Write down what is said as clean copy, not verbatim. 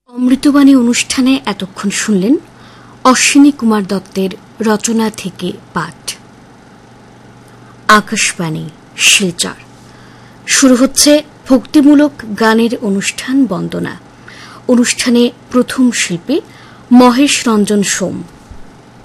অমৃতবাণী অনুষ্ঠানে এতক্ষণ শুনলেন অশ্বিনী কুমার দত্তের রচনা থেকে পাঠ। আকাশবাণী শিলচর। শুরু হচ্ছে ভক্তিমূলক গানের অনুষ্ঠান বন্দনা। অনুষ্ঠানে প্রথম শিল্পী মহেশ রঞ্জন সোম।